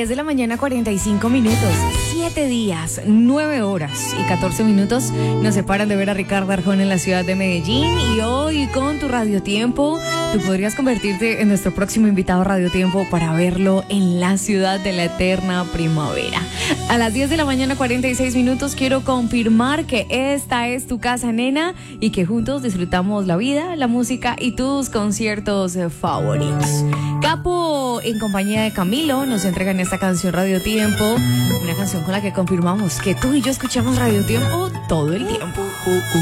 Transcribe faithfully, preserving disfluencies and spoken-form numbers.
diez de la mañana, cuarenta y cinco minutos. siete días, nueve horas y catorce minutos nos separan de ver a Ricardo Arjona en la ciudad de Medellín. Y hoy, con tu Radiotiempo, tú podrías convertirte en nuestro próximo invitado a Radiotiempo para verlo en la ciudad de la eterna primavera. A las diez de la mañana, cuarenta y seis minutos, quiero confirmar que esta es tu casa, nena, y que juntos disfrutamos la vida, la música y tus conciertos favoritos. Capo, en compañía de Camilo, nos entregan esta canción Radiotiempo, una canción con la que confirmamos que tú y yo escuchamos Radiotiempo todo el tiempo.